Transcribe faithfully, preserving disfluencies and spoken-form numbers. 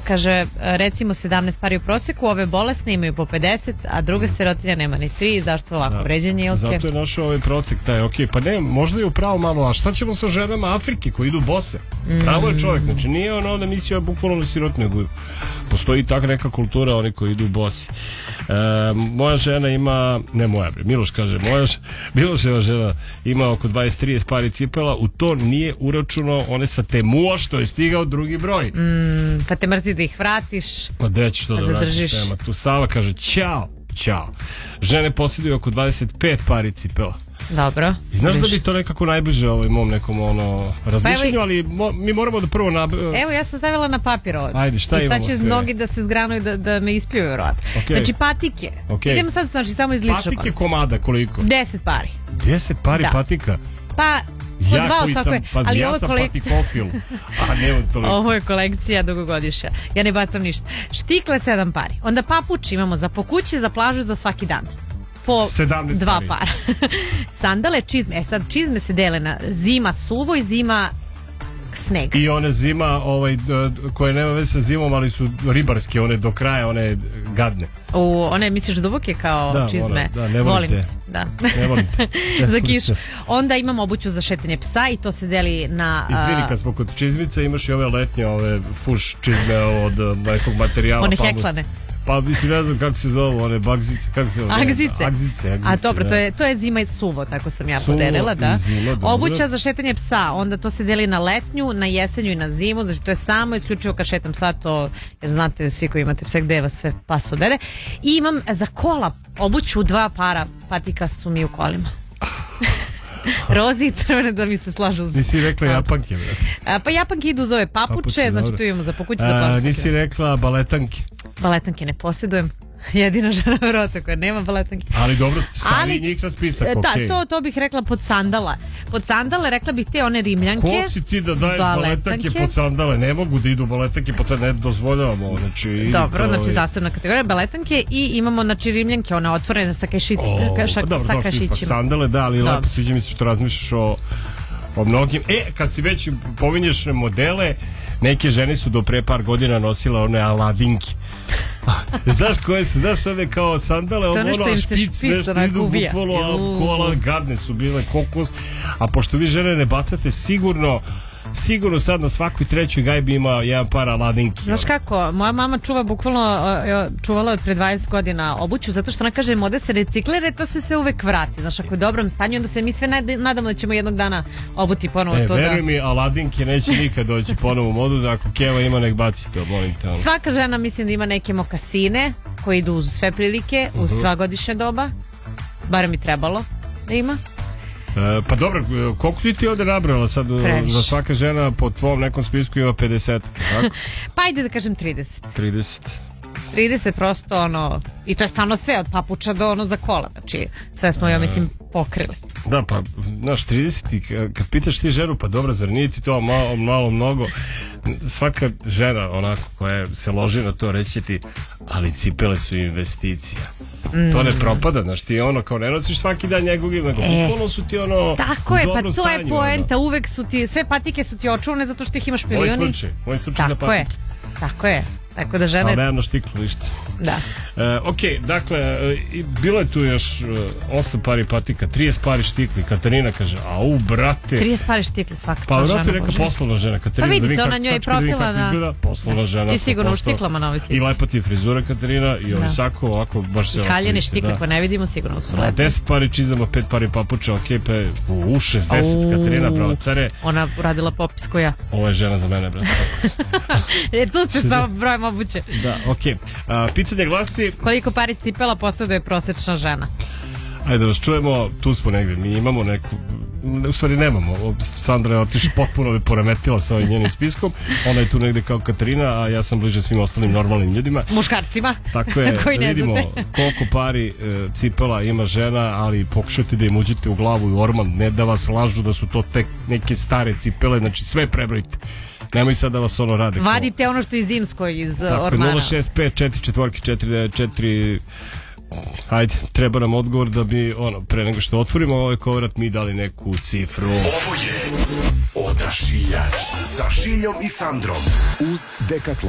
kaže, recimo sedamnaest pari u prosjeku, ove bolesne imaju po pedeset, a druga sirotinja nema ni tri. Zašto ovako? Da. Vređanje Ilke? Zato je našao ovaj prosjek taj, ok, pa ne, možda je upravo malo, a šta ćemo sa ženama Afrike koji idu bose? Pravo je čovjek, znači nije ono da mislio bukvalno na sirotinju, nego postoji taka neka kultura, oni koji idu bose. E, moja žena ima, ne moja bre, Miloš kaže, moja Miloševa žena ima oko dvadeset trideset pari cipela, u to nije uračunao one sa Temua što je stigao drugi broj. Mm, pa te mrzi da ih vratiš. Pa gde ćeš to da zadržiš. vratiš? Nema. Tu Sava kaže, ćao, ćao. Žene posjeduju oko dvadeset pet pari cipela. Dobro. I znaš da bi to nekako najbliže ovaj mom nekom ono razmišljanju, pa ali mo, mi moramo da prvo nab... Evo, ja sam stavila na papir ovdje. Ajde, šta i imamo sad će sve? Mnogi da se zgranuju da, da me ispljuju vjerojatno. Okay. Znači patike. Okay. Idemo sad, znači samo iz ličnog. Patike komada koliko? deset pari. deset pari da. Patika? Pa... Po ja dva koji sam, pazi, ali ja sam kolekcija... patikofil, a nemam toliko. Ovo je kolekcija dugogodišnja. Ja ne bacam ništa. Štikle sedam pari. Onda papuči imamo za po kući, za plažu, za svaki dan. Po dva pari. Para. Sandale, čizme. E sad, čizme se dele na zima suvo i zima sneg. I one zima ovaj, koje nema veze sa zimom, ali su ribarske, one do kraja, one gadne. U, one misliš duboke kao da, čizme? Ona, da, ne volim te. Da. Ne volim te. Za kišu. Onda imamo obuću za šetanje psa i to se deli na... Izvini, kad smo kod čizmice, imaš i ove letnje, ove fuš čizme od nekog materijala. One heklane. Pa mislim, ne znam kako se zovu, one bagzice, kako se zove? Agzice. Agzice, agzice. A dobro, to je, to je zima i suvo, tako sam ja podelila, da. Zima, obuća za šetanje psa, onda to se deli na letnju, na jesenju i na zimu, znači to je samo isključivo kad šetam psa, to, jer znate svi koji imate psa gde vas sve pas odvede. I imam za kola obuću dva para patika su mi u kolima. Rozi i crvene da mi se slažu uz... Nisi rekla japanke, a, pa japanke idu uz ove papuče, papuče znači tu imamo za pokuće, za plažu. Nisi rekla baletanke? Baletanke ne posjedujem. Jedina žena vjerojatno koja nema baletanke. Ali dobro, stavi ali, njih na spisak, da, okay. to, to bih rekla pod sandala. Pod sandale rekla bih te one rimljanke. Ko si ti da daješ baletanke pod sandale? Ne mogu da idu baletanke pod sandale, ne dozvoljavamo. Znači, dobro, to, znači zasebna kategorija baletanke i imamo znači rimljanke, one otvorene sa, kašic, oh, kaša, dobro, sa kašićima. Sandale, da, ali dobro. Lepo sviđa mi se što razmišljaš o, o mnogim. E, kad si već pominješ modele, neke žene su do pre par godina nosile one aladinke. Znaš koje su, znaš one kao sandale, ovo ono, a špic, nešto idu bukvalo, a kola gadne su bile, kokos, a pošto vi žene ne bacate, sigurno sigurno sad na svakoj trećoj gajbi ima jedan par aladinki. Znaš kako, moja mama čuva bukvalno, čuvala od pre dvadeset godina obuću, zato što ona kaže mode se reciklira, to se sve uvek vrati. Znaš, ako je u dobrom stanju, onda se mi sve nadamo da ćemo jednog dana obuti ponovo e, to da... Veruj mi, aladinke neće nikad doći ponovo u modu, da ako Keva ima nek baci to, molim te. Svaka žena mislim da ima neke mokasine koji idu uz sve prilike, uz uh-huh. sva godišnja doba, barem mi trebalo da ima. E, pa dobro, koliko si ti ovdje nabrala sad? Previš. Za svaka žena po tvom nekom spisku ima pedeset, tako? Pa ajde da kažem trideset. trideset. trideset prosto ono, i to je stvarno sve od papuča do ono za kola, znači sve smo, ja mislim, pokrili. Da, pa, znaš, trideset, kad pitaš ti ženu, pa dobro, zar nije ti to malo, malo mnogo? Svaka žena, onako, koja se loži na to, reći ti, ali cipele su investicija. Mm. To ne propada, znaš, ti ono, kao ne nosiš svaki dan njegovog, nego e, bukvalno su ti ono tako je, pa to stanju, je poenta, ono. Uvek su ti, sve patike su ti očuvane zato što ih imaš milioni. Moj slučaj, moj slučaj za patike. Tako je, tako je. Tako da žene... Ali nemam na štiklu ništa. Da. E, ok, dakle, e, bilo je tu još osam pari patika, trideset pari štikli. Katarina kaže, au brate. trideset pari štikli svaka pa, žena. Pa vrati neka poslovna žena. Katarina, pa vidi da se, ona njoj je profila na... Izgleda, poslovna žena. I sigurno u štiklama na ovoj slici. I lepa ti je frizura, Katarina, i ovaj sako ovako baš se... I haljene štikle koje ne vidimo, sigurno su lepe. deset pari čizama, pet pari papuča, ok, pa u šezdeset, u, Katarina, bravo care. Ona uradila popis koja. Ovo je žena za mene, brate. E, tu ste sa brojem obuće. Da, ok. A, pitanje glasi... Koliko pari cipela posjeduje prosječna žena? Ajde da vas čujemo, tu smo negdje, mi imamo neku, u stvari nemamo, Sandra je otišla potpuno bi poremetila sa ovim njenim spiskom, ona je tu negdje kao Katarina, a ja sam bliže svim ostalim normalnim ljudima. Muškarcima. Tako je, koji da vidimo koliko pari e, cipela ima žena, ali pokušajte da im uđete u glavu i orman, ne da vas lažu da su to tek neke stare cipele, znači sve prebrojite. Nemoj sad da vas ono rade. Vadite ono što je zimsko iz tako, ormana. nula šest pet četiri četiri četiri devet četiri. Ajde, treba nam odgovor da bi ono, pre nego što otvorimo ovaj kovrat mi dali neku cifru. Ovo je Odašiljač sa Šiljom i Sandrom uz Decathlon.